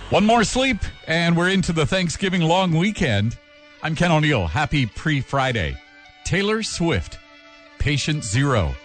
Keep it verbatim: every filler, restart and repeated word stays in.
One more sleep, and we're into the Thanksgiving long weekend. I'm Ken O'Neill. Happy pre-Friday. Taylor Swift, Patient Zero.